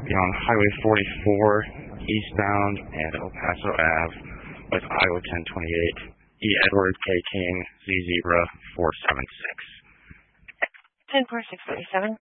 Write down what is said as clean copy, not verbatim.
be on Highway 44 eastbound and El Paso Ave with Iowa 1028. E. Edward K. King, Z Zebra 476. 104637.